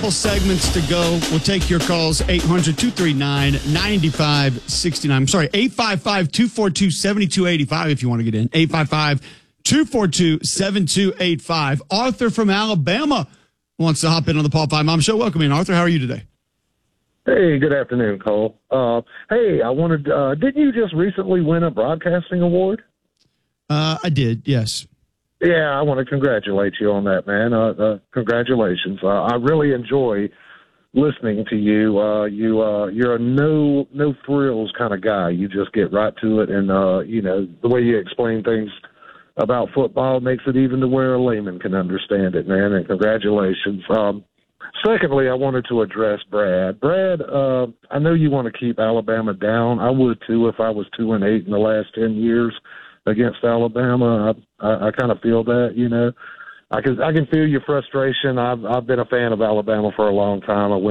couple segments to go. We'll take your calls, 800-239-9569. I'm sorry, 855-242-7285 if you want to get in. 855-242-7285. Arthur from Alabama wants to hop in on the Paul Five Mom Show. Welcome in, Arthur. How are you today? Hey, good afternoon, Cole. Hey, I wanted, didn't you just recently win a broadcasting award? I did, yes. Yeah, I want to congratulate you on that, man. Congratulations. I really enjoy listening to you. You're a no frills kind of guy. You just get right to it, and the way you explain things about football makes it even to where a layman can understand it, man. And congratulations. Secondly, I wanted to address Brad. Brad, I know you want to keep Alabama down. I would too if I was 2-8 in the last 10 years against Alabama. I kind of feel that, I can feel your frustration. I've been a fan of Alabama for a long time. I